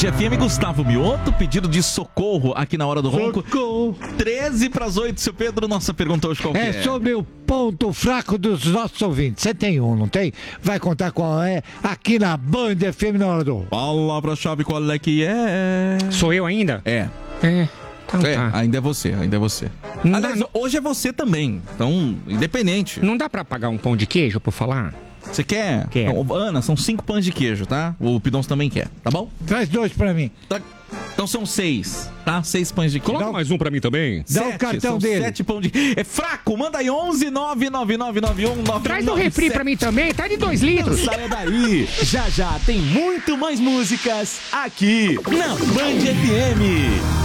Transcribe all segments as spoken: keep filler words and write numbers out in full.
F M, Gustavo Mioto, pedido de socorro aqui na Hora do Ronco. Socorro. treze para as oito, seu Pedro, nossa pergunta hoje qual que é? É sobre o ponto fraco dos nossos ouvintes. Você tem um, não tem? Vai contar qual é aqui na Band F M na Hora do Ronco. Palavra-chave, qual é que é? Sou eu ainda? É. É. Então É, tá. ainda é você, ainda é você. Não Aliás, dá- hoje é você também, então, independente. Não dá pra pagar um pão de queijo por falar? Você quer? Quero. Então, Ana, são cinco pães de queijo, tá? O Pidons também quer, tá bom? Traz dois pra mim. Tá. Então são seis, tá? Seis pães de queijo. Coloca mais um pra mim também. Dá o cartão são dele. Sete pão de... É fraco, manda aí onze nove nove nove nove um nove. Traz do refri pra mim também, tá de dois litros. Saia daí! Já já tem muito mais músicas aqui na Band F M.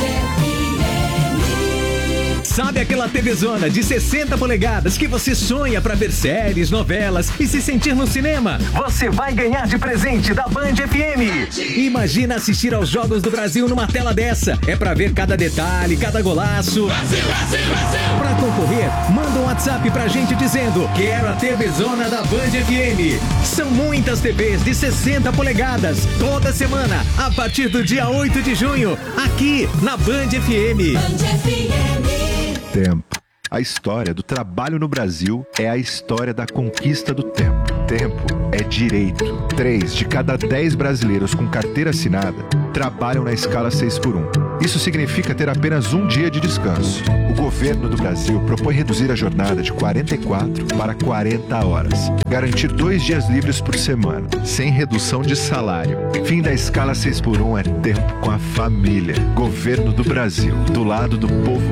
Sabe aquela TVzona de sessenta polegadas que você sonha pra ver séries, novelas e se sentir no cinema? Você vai ganhar de presente da Band F M. Imagina assistir aos Jogos do Brasil numa tela dessa. É pra ver cada detalhe, cada golaço. Pra concorrer, manda um WhatsApp pra gente dizendo: quero a TVzona da Band F M. São muitas T Vs de sessenta polegadas, toda semana, a partir do dia oito de junho, aqui na Band F M. Tempo. A história do trabalho no Brasil é a história da conquista do tempo. Tempo é direito. Três de cada dez brasileiros com carteira assinada trabalham na escala seis por um. Isso significa ter apenas um dia de descanso. O governo do Brasil propõe reduzir a jornada de quarenta e quatro para quarenta horas. Garantir dois dias livres por semana, sem redução de salário. Fim da escala seis por um é tempo com a família. Governo do Brasil, do lado do povo